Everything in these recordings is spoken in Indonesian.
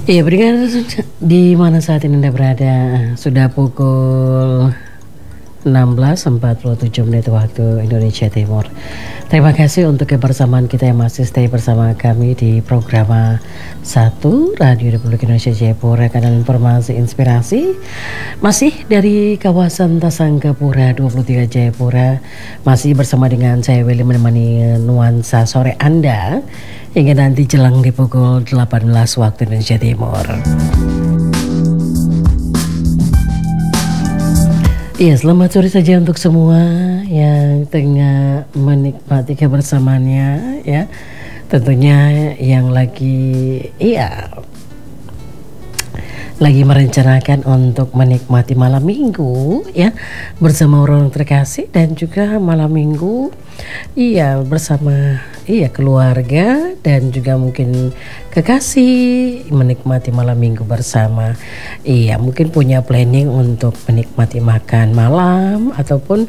Iya, berikan di mana saat ini Anda berada. Sudah pukul 16.47 menit waktu Indonesia Timur. Terima kasih untuk kebersamaan kita yang masih stay bersama kami di program 1 Radio Republik Indonesia Jayapura, kanal informasi inspirasi masih dari kawasan Tasanggapura 23 Jayapura. Masih bersama dengan saya Willy menemani nuansa sore Anda hingga nanti jelang di pukul 18 waktu Indonesia Timur. Iya, selamat sore saja untuk semua yang tengah menikmati kebersamaannya ya. Tentunya yang lagi lagi merencanakan untuk menikmati malam minggu ya bersama orang terkasih, dan juga malam minggu bersama keluarga dan juga mungkin kekasih, menikmati malam minggu bersama. Mungkin punya planning untuk menikmati makan malam ataupun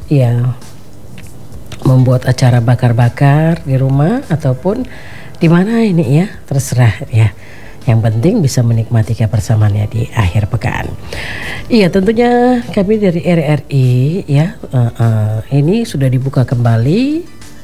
membuat acara bakar-bakar di rumah ataupun di mana ini ya, terserah ya. Yang penting bisa menikmati kebersamaannya di akhir pekan. Tentunya kami dari RRI ini sudah dibuka kembali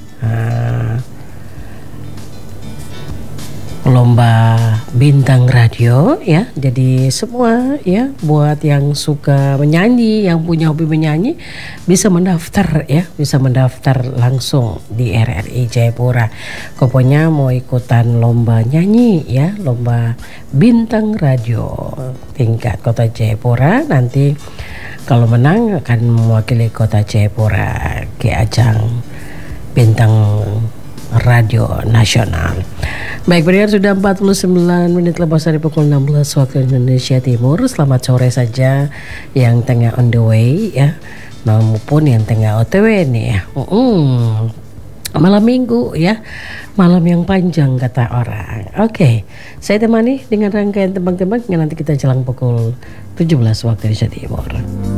lomba bintang radio ya. Jadi semua ya, buat yang suka menyanyi, yang punya hobi menyanyi bisa mendaftar ya, bisa mendaftar langsung di RRI Jayapura. Pokoknya mau ikutan lomba nyanyi ya, lomba bintang radio tingkat Kota Jayapura, nanti kalau menang akan mewakili Kota Jayapura ke ajang bintang radio nasional. Baik, pendengar, sudah 49 menit lepas dari pukul 16 waktu Indonesia Timur. Selamat sore saja yang tengah on the way ya, maupun yang tengah OTW nih ya. Malam minggu ya, malam yang panjang kata orang. Oke, saya temani dengan rangkaian tembang-tembang yang nanti kita jelang pukul 17 waktu Indonesia Timur.